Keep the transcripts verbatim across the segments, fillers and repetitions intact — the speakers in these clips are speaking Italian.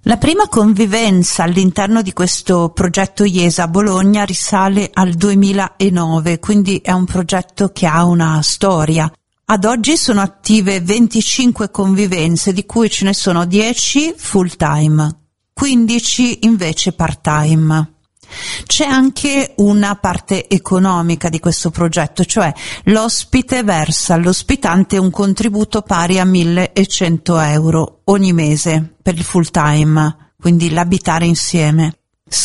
La prima convivenza all'interno di questo progetto IESA a Bologna risale al duemilanove, quindi è un progetto che ha una storia. Ad oggi sono attive venticinque convivenze, di cui ce ne sono dieci full time, quindici invece part time. C'è anche una parte economica di questo progetto, cioè l'ospite versa all'ospitante un contributo pari a millecento euro ogni mese per il full time, quindi l'abitare insieme.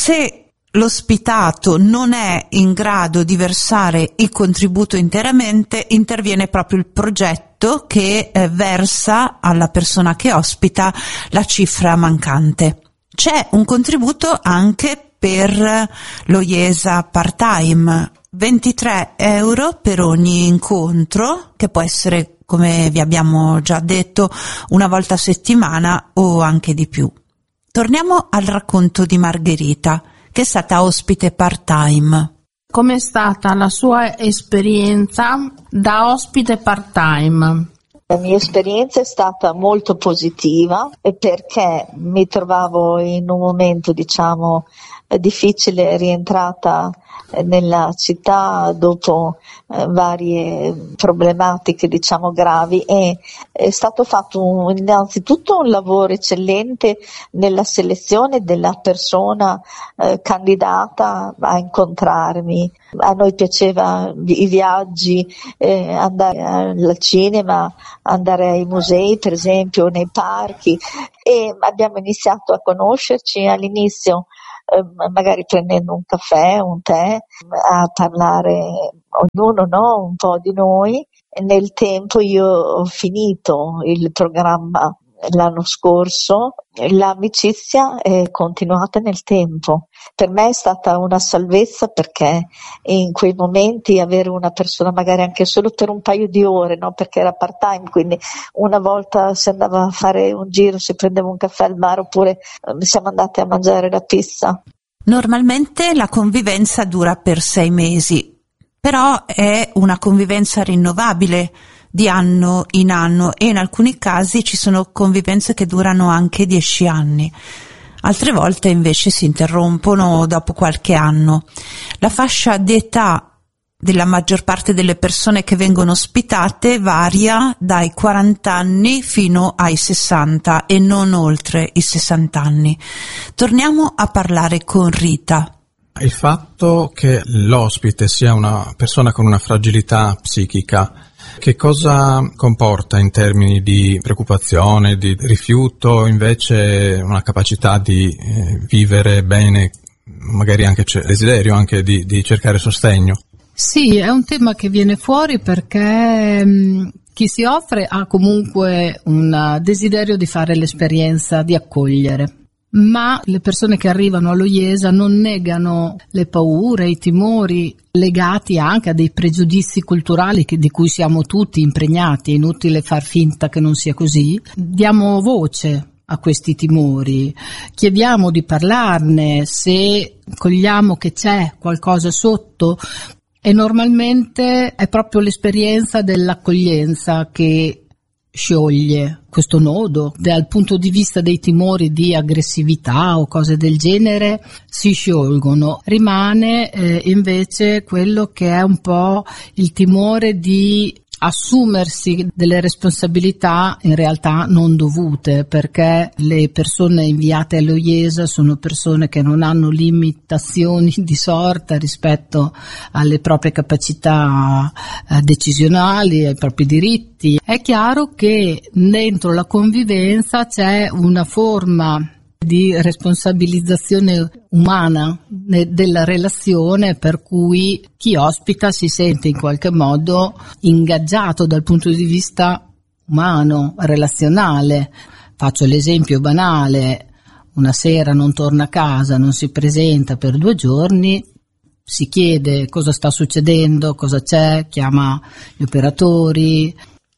Se l'ospitato non è in grado di versare il contributo interamente, interviene proprio il progetto che eh, versa alla persona che ospita la cifra mancante. C'è un contributo anche per lo IESA part-time, ventitré euro per ogni incontro, che può essere, come vi abbiamo già detto, una volta a settimana o anche di più. Torniamo al racconto di Margherita, che è stata ospite part-time. Com'è stata la sua esperienza da ospite part-time? La mia esperienza è stata molto positiva perché mi trovavo in un momento, diciamo, difficile, rientrata nella città dopo eh, varie problematiche, diciamo, gravi, e è stato fatto un, innanzitutto un lavoro eccellente nella selezione della persona eh, candidata a incontrarmi. A noi piaceva i viaggi, eh, andare al cinema, andare ai musei, per esempio, nei parchi, e abbiamo iniziato a conoscerci all'inizio, magari prendendo un caffè, un tè, a parlare ognuno, no, un po' di noi. E nel tempo io ho finito il programma l'anno scorso, l'amicizia è continuata nel tempo. Per me è stata una salvezza, perché in quei momenti avere una persona magari anche solo per un paio di ore, no, perché era part time, quindi una volta si andava a fare un giro, si prendeva un caffè al bar, oppure eh, siamo andati a mangiare la pizza. Normalmente la convivenza dura per sei mesi, però è una convivenza rinnovabile di anno in anno, e in alcuni casi ci sono convivenze che durano anche dieci anni. Altre volte invece si interrompono dopo qualche anno. La fascia d'età della maggior parte delle persone che vengono ospitate varia dai quaranta anni fino ai sessanta e non oltre i sessanta anni. Torniamo a parlare con Rita. Il fatto che l'ospite sia una persona con una fragilità psichica, che cosa comporta in termini di preoccupazione, di rifiuto, invece una capacità di eh, vivere bene, magari anche c'è desiderio anche di, di cercare sostegno? Sì, è un tema che viene fuori perché mh, chi si offre ha comunque un desiderio di fare l'esperienza di accogliere. Ma le persone che arrivano allo IESA non negano le paure, i timori legati anche a dei pregiudizi culturali che, di cui siamo tutti impregnati. È inutile far finta che non sia così. Diamo voce a questi timori, chiediamo di parlarne se cogliamo che c'è qualcosa sotto, e normalmente è proprio l'esperienza dell'accoglienza che scioglie questo nodo. Dal punto di vista dei timori di aggressività o cose del genere si sciolgono. Rimane eh, invece quello che è un po' il timore di assumersi delle responsabilità in realtà non dovute, perché le persone inviate allo IESA sono persone che non hanno limitazioni di sorta rispetto alle proprie capacità eh, decisionali, ai propri diritti. È chiaro che dentro la convivenza c'è una forma di responsabilizzazione umana della relazione, per cui chi ospita si sente in qualche modo ingaggiato dal punto di vista umano, relazionale. Faccio l'esempio banale: una sera non torna a casa, non si presenta per due giorni, si chiede cosa sta succedendo, cosa c'è, chiama gli operatori.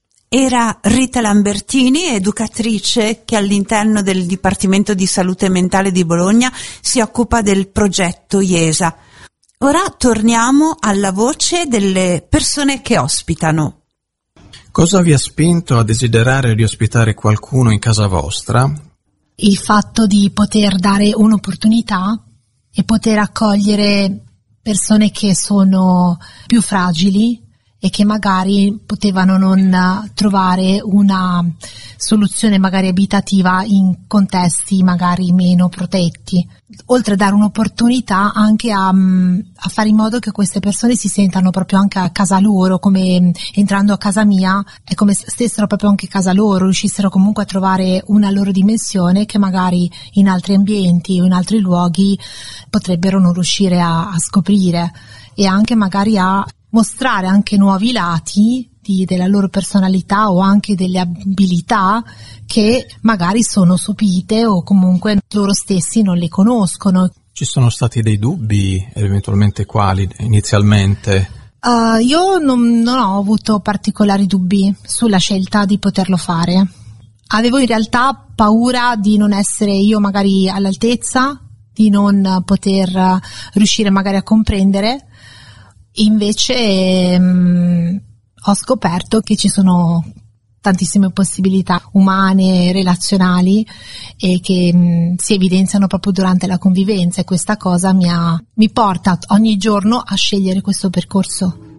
Era Rita Lambertini, educatrice che all'interno del Dipartimento di Salute Mentale di Bologna si occupa del progetto IESA. Ora torniamo alla voce delle persone che ospitano. Cosa vi ha spinto a desiderare di ospitare qualcuno in casa vostra? il fatto di poter dare un'opportunità e poter accogliere persone che sono più fragili e che magari potevano non trovare una soluzione magari abitativa in contesti magari meno protetti. Oltre a dare un'opportunità anche a, a fare in modo che queste persone si sentano proprio anche a casa loro, come entrando a casa mia è come se stessero proprio anche a casa loro, riuscissero comunque a trovare una loro dimensione che magari in altri ambienti o in altri luoghi potrebbero non riuscire a, a scoprire, e anche magari a mostrare anche nuovi lati di, della loro personalità o anche delle abilità che magari sono sopite o comunque loro stessi non le conoscono. Ci sono stati dei dubbi, eventualmente quali inizialmente? Uh, io non, non ho avuto particolari dubbi sulla scelta di poterlo fare. Avevo in realtà paura di non essere io magari all'altezza, di non poter riuscire magari a comprendere. Invece mh, ho scoperto che ci sono tantissime possibilità umane, relazionali, e che mh, si evidenziano proprio durante la convivenza, e questa cosa mi ha, mi porta ogni giorno a scegliere questo percorso.